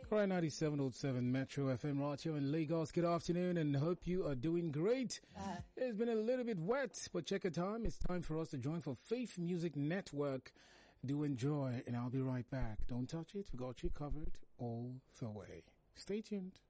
All right, 97.7 Metro FM right here in Lagos. Good afternoon and hope you are doing great. It's been a little bit wet, but check your time. It's time for us to join for Faith Music Network. Do enjoy, and I'll be right back. Don't touch it. We got you covered all the way. Stay tuned.